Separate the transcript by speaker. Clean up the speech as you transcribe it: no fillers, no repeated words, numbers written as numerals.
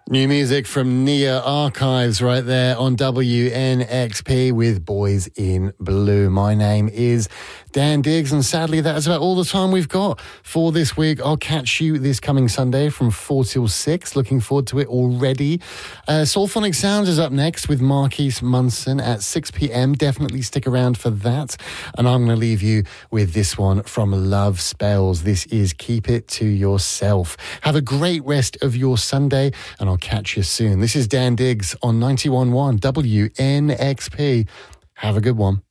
Speaker 1: New music from Nia Archives right there on WNXP with Boys in Blue. My name is Dan Diggs, and sadly that is about all the time we've got for this week. I'll catch you this coming Sunday from 4 till 6. Looking forward to it already. Soulphonic Sounds is up next with Marquise Munson at 6 p.m. Definitely stick around for that. And I'm going to leave you with this one from Love Spells. This is Keep It to Yourself. Have a great rest of your Sunday, and I'll catch you soon. This is Dan Diggs on 91.1 WNXP. Have a good one.